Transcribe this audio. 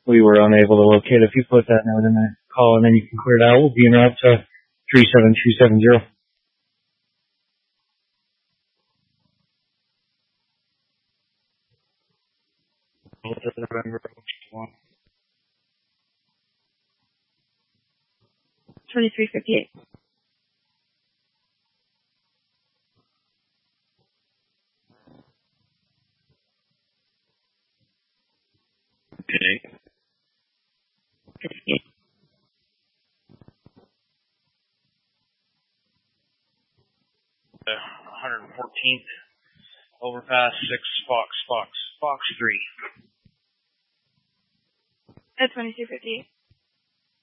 we were unable to locate. If you put that note in the call and then you can clear it out, we'll be en route to 37270. November 2358. Okay. 58. The 114th overpass 6 Fox 3. At 2358.